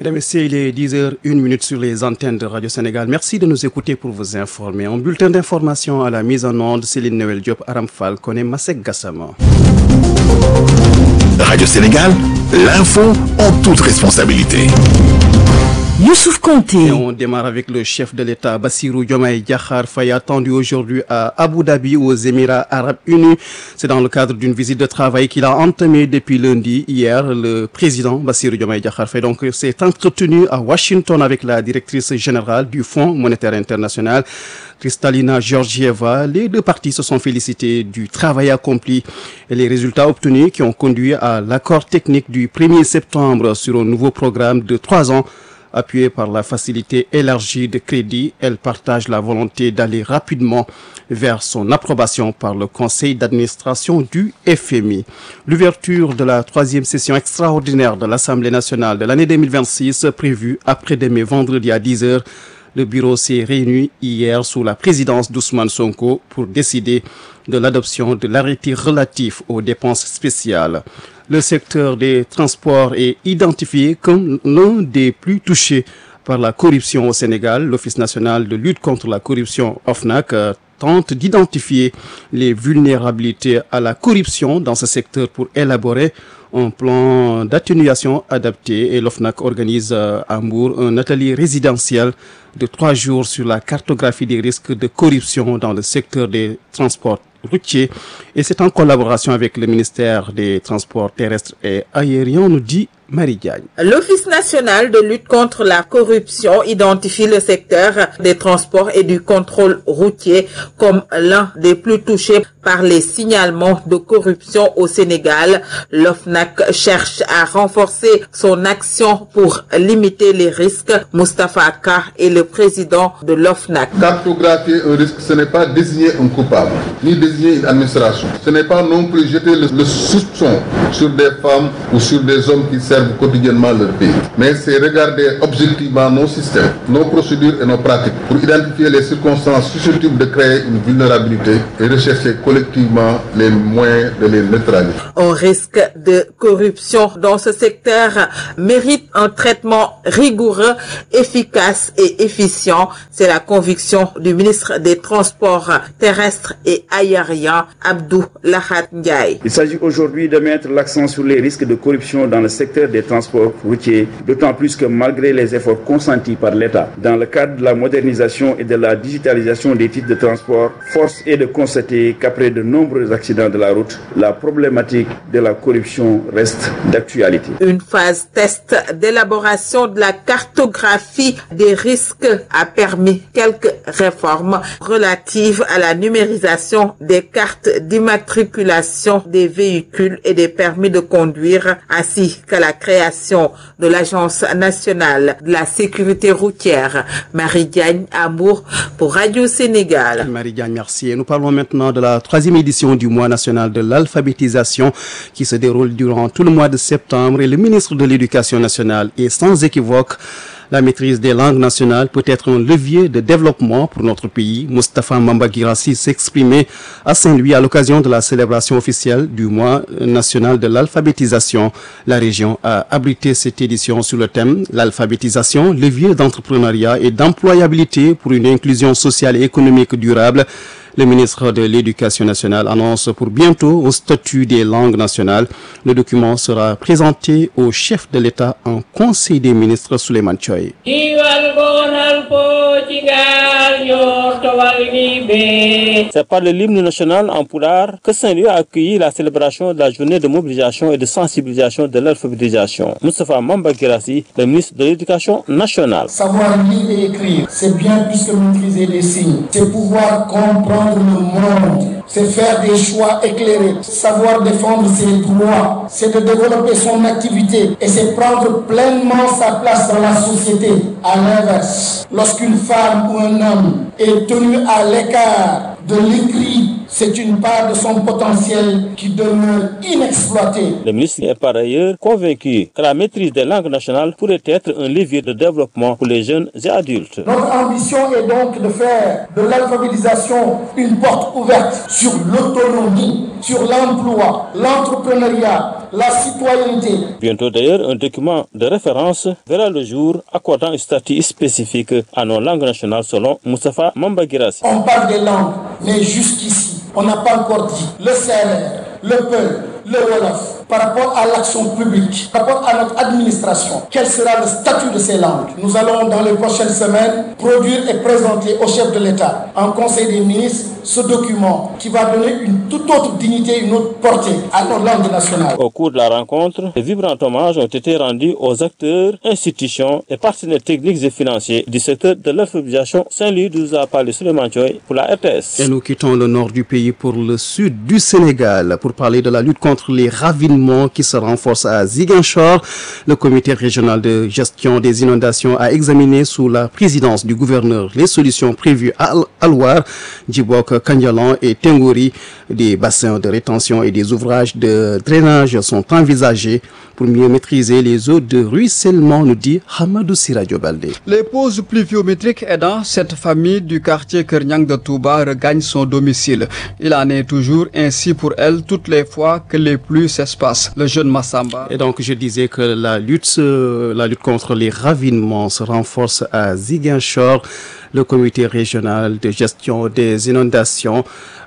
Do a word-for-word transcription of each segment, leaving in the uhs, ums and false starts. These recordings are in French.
Mesdames et messieurs, il est dix heures une minute sur les antennes de Radio Sénégal. Merci de nous écouter pour vous informer. En bulletin d'information à la mise en onde, Céline Noël Diop, Aram Fall, connaît Masek Gassama. Radio Sénégal, l'info en toute responsabilité. Youssouf Konté. Et on démarre avec le chef de l'État, Bassirou Diomaye Diakhar Faye, attendu aujourd'hui à Abu Dhabi, aux Émirats Arabes Unis. C'est dans le cadre d'une visite de travail qu'il a entamée depuis lundi. Hier, le président Bassirou Diomaye Diakhar Faye donc s'est entretenu à Washington avec la directrice générale du Fonds monétaire international, Kristalina Georgieva. Les deux parties se sont félicitées du travail accompli et les résultats obtenus qui ont conduit à l'accord technique du premier septembre sur un nouveau programme de trois ans. Appuyée par la facilité élargie de crédit, elle partage la volonté d'aller rapidement vers son approbation par le conseil d'administration du F M I. L'ouverture de la troisième session extraordinaire de l'Assemblée nationale de l'année deux mille vingt-six, prévue après-demain vendredi à dix heures, le bureau s'est réuni hier sous la présidence d'Ousmane Sonko pour décider de l'adoption de l'arrêté relatif aux dépenses spéciales. Le secteur des transports est identifié comme l'un des plus touchés par la corruption au Sénégal. L'Office national de lutte contre la corruption, O F N A C, tente d'identifier les vulnérabilités à la corruption dans ce secteur pour élaborer un plan d'atténuation adapté. Et l'O F N A C organise à Mbour un atelier résidentiel de trois jours sur la cartographie des risques de corruption dans le secteur des transports routiers. Et c'est en collaboration avec le ministère des Transports terrestres et aériens, nous dit Marie Diagne. L'Office national de lutte contre la corruption identifie le secteur des transports et du contrôle routier comme l'un des plus touchés par les signalements de corruption au Sénégal. L'O F N A C cherche à renforcer son action pour limiter les risques. Moustapha Ka est le président de l'O F N A C. Cartographier un risque, ce n'est pas désigner un coupable, ni désigner une administration. Ce n'est pas non plus jeter le, le soupçon sur des femmes ou sur des hommes qui servent quotidiennement leur pays. Mais c'est regarder objectivement nos systèmes, nos procédures et nos pratiques pour identifier les circonstances susceptibles de créer une vulnérabilité et rechercher collectivement les moyens de les neutraliser. Un risque de corruption dans ce secteur mérite un traitement rigoureux, efficace et efficient. C'est la conviction du ministre des Transports terrestres et aériens, Abdou Lahad Ndiaye. Il s'agit aujourd'hui de mettre l'accent sur les risques de corruption dans le secteur des transports routiers, d'autant plus que malgré les efforts consentis par l'État dans le cadre de la modernisation et de la digitalisation des titres de transport, force est de constater qu'après de nombreux accidents de la route, la problématique de la corruption reste d'actualité. Une phase test d'élaboration de la cartographie des risques a permis quelques réformes relatives à la numérisation des cartes d'immatriculation des véhicules et des permis de conduire, ainsi qu'à la création de l'Agence nationale de la sécurité routière. Marie Diagne, Amour pour Radio Sénégal. Marie Diagne, merci. Et nous parlons maintenant de la troisième édition du mois national de l'alphabétisation qui se déroule durant tout le mois de septembre. Et le ministre de l'Éducation nationale est sans équivoque: la maîtrise des langues nationales peut être un levier de développement pour notre pays. Moustapha Mamba Guirassy s'exprimait à Saint-Louis à l'occasion de la célébration officielle du mois national de l'alphabétisation. La région a abrité cette édition sur le thème « L'alphabétisation, levier d'entrepreneuriat et d'employabilité pour une inclusion sociale et économique durable ». Le ministre de l'Éducation nationale annonce pour bientôt un statut des langues nationales. Le document sera présenté au chef de l'État en Conseil des ministres, Souleymane Thioye. C'est par le l'hymne national en Pulaar que Saint-Louis a accueilli la célébration de la journée de mobilisation et de sensibilisation de l'alphabétisation. Moustapha Mamba Guirassy, le ministre de l'Éducation nationale. Savoir lire et écrire, c'est bien plus que maîtriser les signes. C'est pouvoir comprendre le monde, c'est faire des choix éclairés, savoir défendre ses droits, c'est de développer son activité et c'est prendre pleinement sa place dans la société. À l'inverse, lorsqu'une femme ou un homme est tenu à l'écart de l'écrit, c'est une part de son potentiel qui demeure inexploitée. Le ministre est par ailleurs convaincu que la maîtrise des langues nationales pourrait être un levier de développement pour les jeunes et adultes. Notre ambition est donc de faire de l'alphabétisation une porte ouverte sur l'autonomie, sur l'emploi, l'entrepreneuriat, la citoyenneté. Bientôt d'ailleurs, un document de référence verra le jour accordant un statut spécifique à nos langues nationales selon Moustapha Mamba Guirassy. On parle des langues, mais jusqu'ici, on n'a pas encore dit le Sérère, le Peul, le Wolof. Par rapport à l'action publique, par rapport à notre administration, quel sera le statut de ces langues? Nous allons dans les prochaines semaines produire et présenter au chef de l'État en Conseil des ministres ce document qui va donner une toute autre dignité, une autre portée à nos langues nationales. Au cours de la rencontre, de vibrants hommages ont été rendus aux acteurs, institutions et partenaires techniques et financiers du secteur de l'alphabétisation. Saint-Louis nous a parlé Souleymane Thioye pour la R T S. Et nous quittons le nord du pays pour le sud du Sénégal pour parler de la lutte contre les ravinements qui se renforce à Ziguinchor. Le comité régional de gestion des inondations a examiné sous la présidence du gouverneur les solutions prévues à Alouar, Djibok, Kandialan et Tengouri. Des bassins de rétention et des ouvrages de drainage sont envisagés pour mieux maîtriser les eaux de ruissellement, nous dit Hamadou Siradio Baldé. Les pauses pluviométriques aidant, cette famille du quartier Kernyang de Touba regagne son domicile. Il en est toujours ainsi pour elle toutes les fois que les pluies s'espacent. Le jeune Massamba. Et donc je disais que la lutte, la lutte contre les ravinements se renforce à Ziguinchor. Le comité régional de gestion des inondations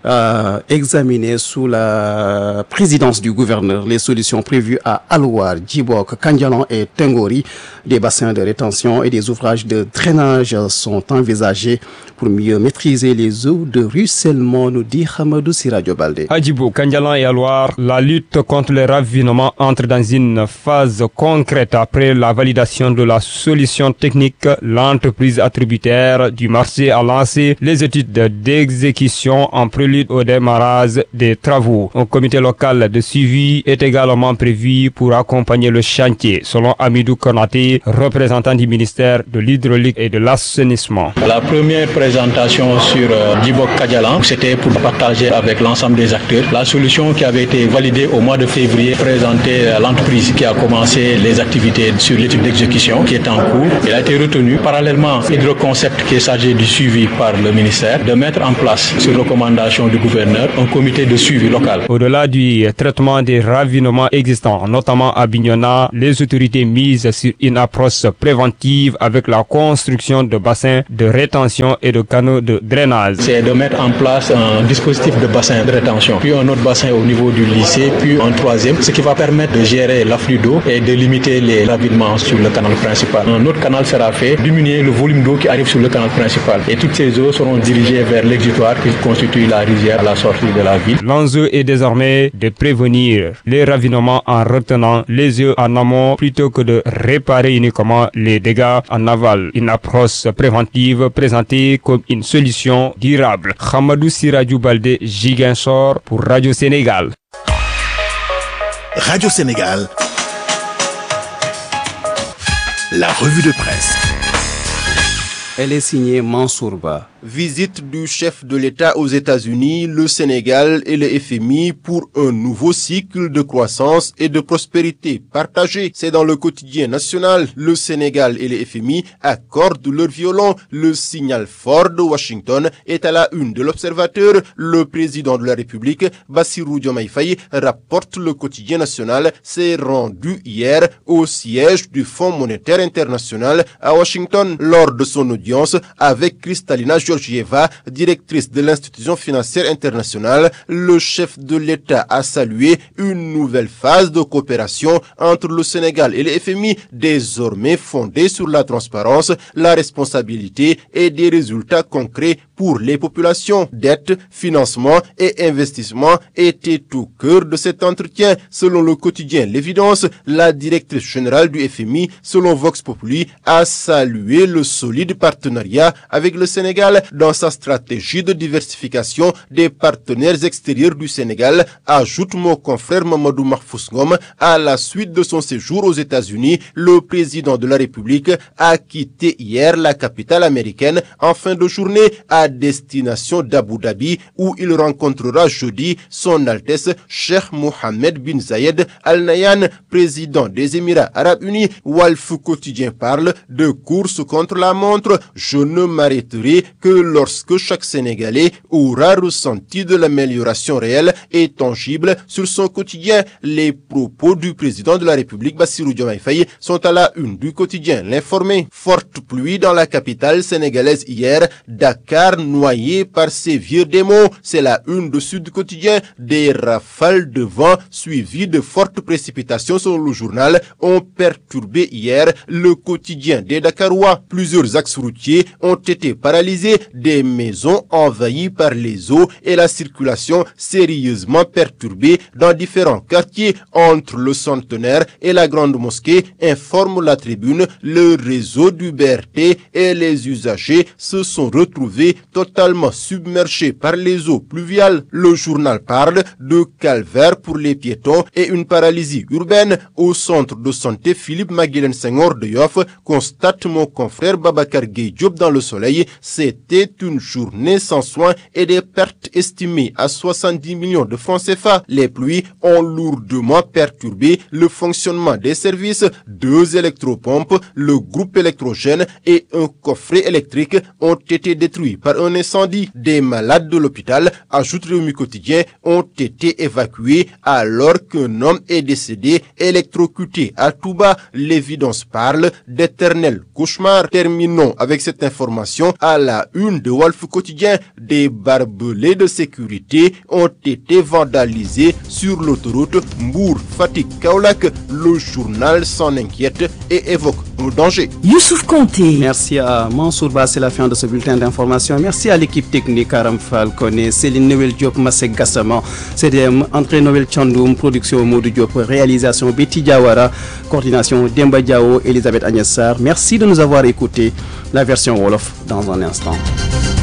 a examiné sous la présidence du gouverneur les solutions prévues à Alouar, Djibok, Kandialan et Tengouri. Des bassins de rétention et des ouvrages de drainage sont envisagés pour mieux maîtriser les eaux de ruissellement, nous dit Hamadou Siradio Baldé. À Djibok, Kandialan et Alouar, la lutte contre les ravinements entre dans une phase concrète après la validation de la solution technique. L'entreprise attributaire du marché a lancé les études d'exécution en prélude au démarrage des travaux. Un comité local de suivi est également prévu pour accompagner le chantier, selon Amidou Konaté, représentant du ministère de l'hydraulique et de l'assainissement. La première présentation sur euh, Djibok Kandialan, c'était pour partager avec l'ensemble des acteurs la solution qui avait été validée au mois de février, présentée à l'entreprise qui a commencé les activités sur l'étude d'exécution qui est en cours. Elle a été retenue parallèlement Hydroconcept qui est chargé du suivi par le ministère de mettre en place, sur recommandation du gouverneur, un comité de suivi local. Au-delà du traitement des ravinements existants, notamment à Bignona, les autorités misent sur une approche préventive avec la construction de bassins de rétention et de canaux de drainage. C'est de mettre en place un dispositif de bassin de rétention, puis un autre bassin au niveau du lycée, puis un troisième, ce qui va permettre de gérer l'afflux d'eau et de limiter les ravinements sur le canal principal. Un autre canal sera fait, diminuer le volume d'eau qui arrive sur le canal principal. Et toutes ces eaux seront dirigées vers l'exutoire qui constitue la rivière à la sortie de la ville. L'enjeu est désormais de prévenir les ravinements en retenant les eaux en amont plutôt que de réparer uniquement les dégâts en aval. Une approche préventive présentée comme une solution durable. Hamadou Siradio Baldé, Ziguinchor pour Radio Sénégal. Radio Sénégal, la revue de presse. Elle est signée Mansour Ba. Visite du chef de l'État aux États-Unis, le Sénégal et le F M I pour un nouveau cycle de croissance et de prospérité partagée. C'est dans le quotidien national. Le Sénégal et le F M I accordent leur violon. Le signal fort de Washington est à la une de l'Observateur. Le président de la République, Bassirou Diomaye Faye, rapporte le quotidien national, s'est rendu hier au siège du Fonds monétaire international à Washington lors de son audience avec Kristalina Georgieva, directrice de l'institution financière internationale. Le chef de l'État a salué une nouvelle phase de coopération entre le Sénégal et le F M I, désormais fondée sur la transparence, la responsabilité et des résultats concrets pour les populations. Dette, financement et investissement étaient au cœur de cet entretien. Selon le quotidien L'Évidence, la directrice générale du F M I, selon Vox Populi, a salué le solide partenariat avec le Sénégal dans sa stratégie de diversification des partenaires extérieurs du Sénégal, ajoute mon confrère Mamadou Mahfous Ngom. À la suite de son séjour aux États-Unis, le président de la République a quitté hier la capitale américaine en fin de journée à à destination d'Abu Dhabi où il rencontrera jeudi son Altesse Cheikh Mohammed bin Zayed Al Nahyan, président des Émirats Arabes Unis. Walf Quotidien parle de course contre la montre. Je ne m'arrêterai que lorsque chaque Sénégalais aura ressenti de l'amélioration réelle et tangible sur son quotidien. Les propos du président de la République Bassirou Diomaye Faye sont à la une du quotidien L'Informé. Forte pluie dans la capitale sénégalaise hier, Dakar noyé par ces vieux démons. C'est la une de Sud Quotidien. Des rafales de vent suivies de fortes précipitations selon le journal ont perturbé hier le quotidien des Dakarois. Plusieurs axes routiers ont été paralysés, des maisons envahies par les eaux et la circulation sérieusement perturbée dans différents quartiers entre le Centenaire et la Grande Mosquée, informe la Tribune. Le réseau du B R T et les usagers se sont retrouvés totalement submergés par les eaux pluviales. Le journal parle de calvaire pour les piétons et une paralysie urbaine au centre de santé Philippe Maguilène Senghor de Yoff, constate mon confrère Babacar Gueye Diop dans Le Soleil. C'était une journée sans soins et des pertes estimées à soixante-dix millions de francs C F A. Les pluies ont lourdement perturbé le fonctionnement des services. Deux électropompes, le groupe électrogène et un coffret électrique ont été détruits par un incendie. Des malades de l'hôpital, ajoute Rewmi Quotidien, ont été évacués alors qu'un homme est décédé électrocuté à Touba. L'évidence parle d'éternel cauchemar. Terminons avec cette information à la une de Walf Quotidien. Des barbelés de sécurité ont été vandalisés sur l'autoroute Mbour-Fatick-Kaolack. Le journal s'en inquiète et évoque un danger. Youssouf Konté. Merci à Mansour Ba, c'est la fin de ce bulletin d'information. Merci à l'équipe technique Aram Falcone, Céline Noël Diop, Massek Gassama, C D M, André Noël Tchandoum, production Modou Diop, réalisation Betty Diawara, coordination Demba Diao, Elisabeth Agnessar. Merci de nous avoir écoutés. La version Wolof dans un instant.